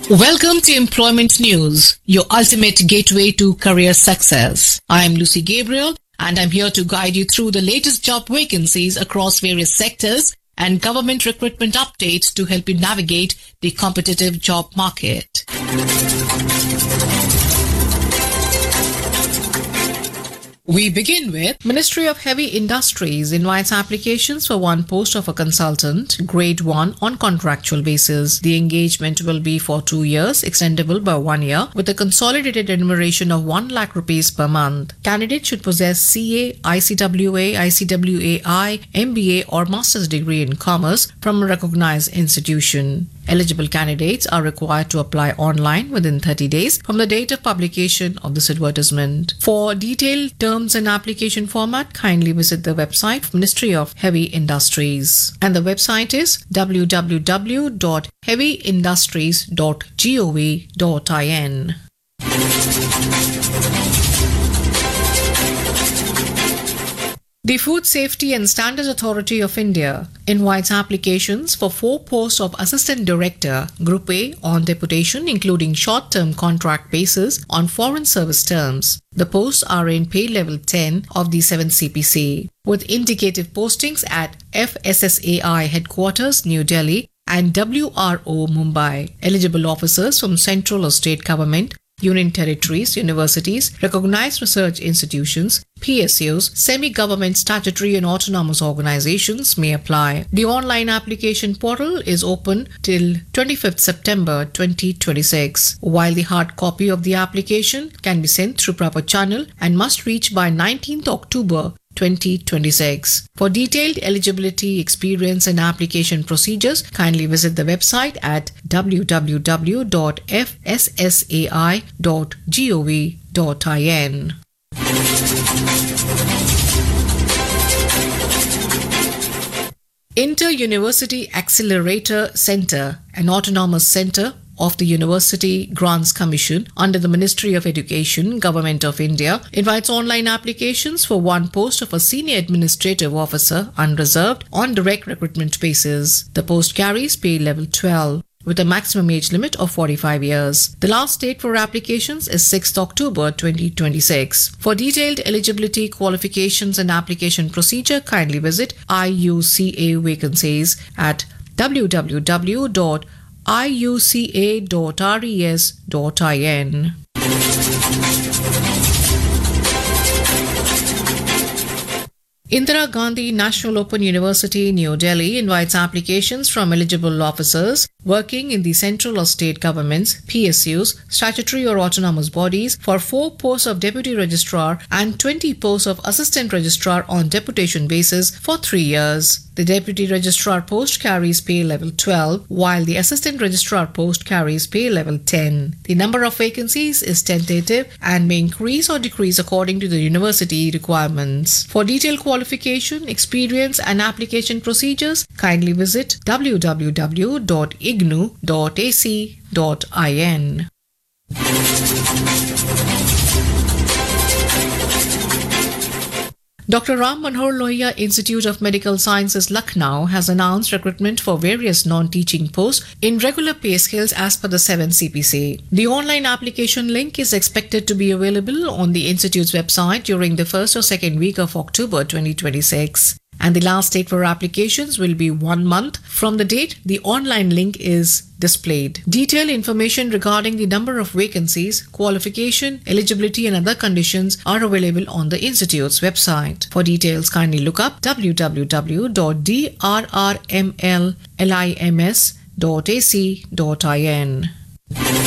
Welcome to Employment News, your ultimate gateway to career success. I am Lucy Gabriel and I'm here to guide you through the latest job vacancies across various sectors and government recruitment updates to help you navigate the competitive job market. We begin with Ministry of Heavy Industries invites applications for one post of a consultant, grade 1 on contractual basis. The engagement will be for 2 years, extendable by 1 year, with a consolidated remuneration of 1 lakh rupees per month. Candidates should possess CA, ICWA, ICWAI, MBA or master's degree in commerce from a recognized institution. Eligible candidates are required to apply online within 30 days from the date of publication of this advertisement. For detailed terms and application format, kindly visit the website of Ministry of Heavy Industries. And the website is www.heavyindustries.gov.in. The Food Safety and Standards Authority of India invites applications for 4 posts of Assistant Director, Group A on deputation, including short-term contract basis on foreign service terms. The posts are in pay level 10 of the 7th CPC, with indicative postings at FSSAI Headquarters, New Delhi and WRO, Mumbai. Eligible officers from central or state government, union territories, universities, recognized research institutions, PSUs, semi-government statutory and autonomous organizations may apply. The online application portal is open till 25th September 2026, while the hard copy of the application can be sent through proper channel and must reach by 19th October 2026. For detailed eligibility, experience and application procedures, kindly visit the website at www.fssai.gov.in. Inter-University Accelerator Center, an autonomous center of the University Grants Commission under the Ministry of Education, Government of India, invites online applications for one post of a Senior Administrative Officer unreserved on direct recruitment basis. The post carries pay level 12 with a maximum age limit of 45 years. The last date for applications is 6th October 2026. For detailed eligibility, qualifications and application procedure, kindly visit IUCA vacancies at www.iuca.res.in. Indira Gandhi National Open University, New Delhi invites applications from eligible officers working in the central or state governments, PSUs, statutory or autonomous bodies for 4 posts of Deputy Registrar and 20 posts of Assistant Registrar on deputation basis for 3 years. The Deputy Registrar post carries pay level 12, while the Assistant Registrar post carries pay level 10. The number of vacancies is tentative and may increase or decrease according to the university requirements. For detailed qualification, experience and application procedures, kindly visit www.ignu.ac.in. Dr. Ram Manohar Lohia Institute of Medical Sciences, Lucknow has announced recruitment for various non-teaching posts in regular pay scales as per the 7th CPC. The online application link is expected to be available on the institute's website during the first or second week of October 2026. And the last date for applications will be 1 month from the date the online link is displayed. Detailed information regarding the number of vacancies, qualification, eligibility and other conditions are available on the Institute's website. For details, kindly look up www.drrmllims.ac.in.